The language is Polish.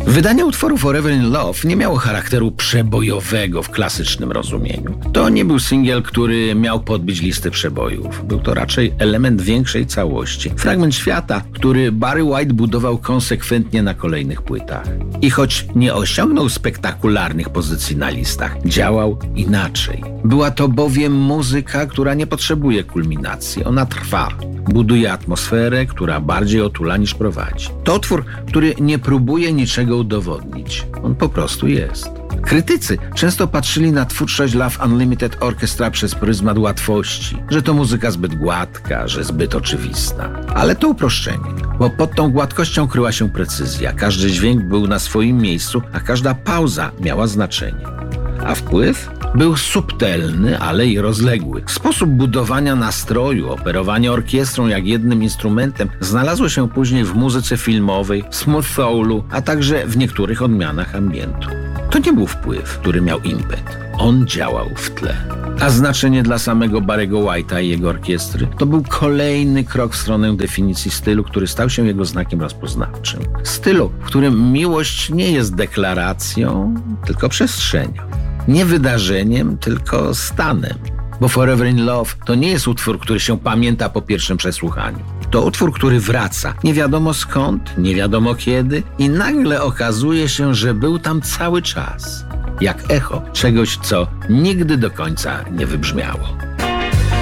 Wydanie utworu Forever in Love nie miało charakteru przebojowego w klasycznym rozumieniu. To nie był singiel, który miał podbić listy przebojów. Był to raczej element większej całości. Fragment świata, który Barry White budował konsekwentnie na kolejnych płytach. I choć nie osiągnął spektakularnych pozycji na listach, działał inaczej. Była to bowiem muzyka, która nie potrzebuje kulminacji. Ona trwa. Buduje atmosferę, która bardziej otula niż prowadzi. To utwór, który nie próbuje niczego udowodnić. On po prostu jest. Krytycy często patrzyli na twórczość Love Unlimited Orchestra przez pryzmat łatwości, że to muzyka zbyt gładka, że zbyt oczywista. Ale to uproszczenie, bo pod tą gładkością kryła się precyzja. Każdy dźwięk był na swoim miejscu, a każda pauza miała znaczenie. A wpływ był subtelny, ale i rozległy. Sposób budowania nastroju, operowania orkiestrą jak jednym instrumentem znalazło się później w muzyce filmowej, smooth soulu, a także w niektórych odmianach ambientu. To nie był wpływ, który miał impet. On działał w tle. A znaczenie dla samego Barry'ego White'a i jego orkiestry to był kolejny krok w stronę definicji stylu, który stał się jego znakiem rozpoznawczym. Stylu, w którym miłość nie jest deklaracją, tylko przestrzenią. Nie wydarzeniem, tylko stanem. Bo Forever in Love to nie jest utwór, który się pamięta po pierwszym przesłuchaniu. To utwór, który wraca, nie wiadomo skąd, nie wiadomo kiedy i nagle okazuje się, że był tam cały czas. Jak echo czegoś, co nigdy do końca nie wybrzmiało.